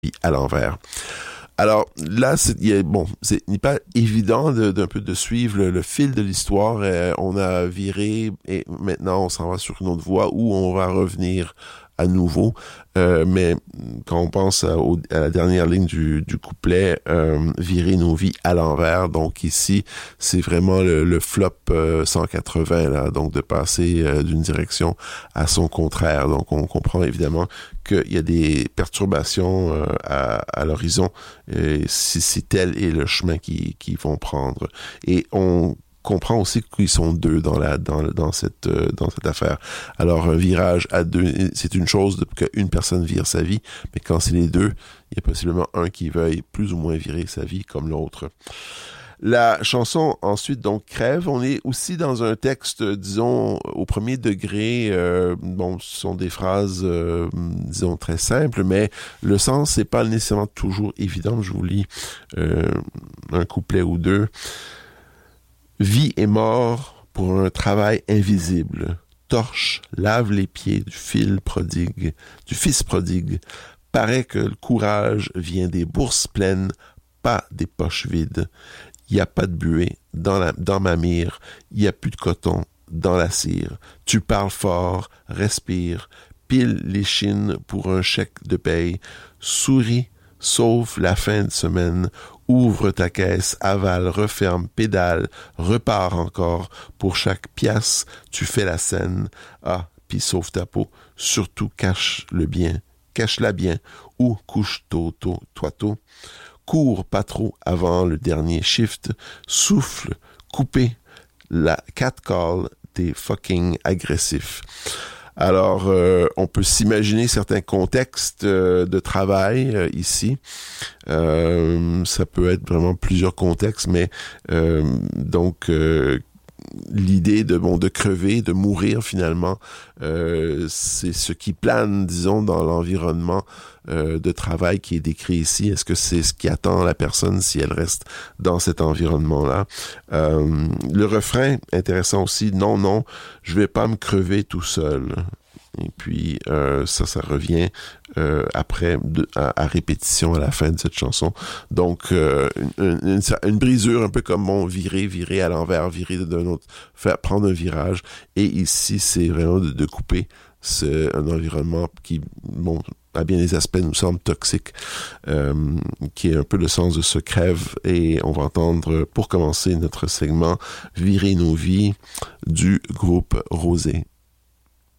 à l'envers. Alors là, c'est n'est pas évident d'un peu de suivre le fil de l'histoire. On a viré et maintenant on s'en va sur une autre voie où on va revenir à nouveau. Mais quand on pense à la dernière ligne du couplet, virer nos vies à l'envers. Donc ici, c'est vraiment le flop 180 là, donc de passer d'une direction à son contraire. Donc on comprend évidemment qu'il y a des perturbations à l'horizon si tel est le chemin qu'ils vont prendre. Et on comprend aussi qu'ils sont deux dans cette affaire. Alors un virage à deux, c'est une chose qu'une personne vire sa vie, mais quand c'est les deux, il y a possiblement un qui veuille plus ou moins virer sa vie comme l'autre. La chanson ensuite donc crève. On est aussi dans un texte, disons, au premier degré. Ce sont des phrases, disons, très simples, mais le sens c'est pas nécessairement toujours évident. Je vous lis un couplet ou deux. Vie et mort pour un travail invisible. Torche, lave les pieds du fils prodigue. Paraît que le courage vient des bourses pleines, pas des poches vides. Il n'y a pas de buée dans ma mire, il n'y a plus de coton dans la cire. Tu parles fort, respire, pile les chines pour un chèque de paye, souris, sauf la fin de semaine, ouvre ta caisse, avale, referme, pédale, repars encore. Pour chaque pièce, tu fais la scène. Ah, puis sauve ta peau. Surtout cache-la bien, ou couche tôt. Cours pas trop avant le dernier shift. Souffle, coupé, la catcall, t'es fucking agressif. Alors, on peut s'imaginer certains contextes de travail ici. Ça peut être vraiment plusieurs contextes, mais l'idée de crever, de mourir finalement, c'est ce qui plane, disons, dans l'environnement de travail qui est décrit ici. Est-ce que c'est ce qui attend la personne si elle reste dans cet environnement-là? Le refrain, intéressant aussi, non, je vais pas me crever tout seul. Et puis ça revient après à répétition à la fin de cette chanson. Donc une brisure un peu comme virer à l'envers, virer d'un autre, prendre un virage. Et ici c'est vraiment de couper. C'est un environnement qui, à bien des aspects, nous semble toxique, qui est un peu le sens de ce crève. Et on va entendre, pour commencer notre segment, Virer nos vies du groupe Rosé.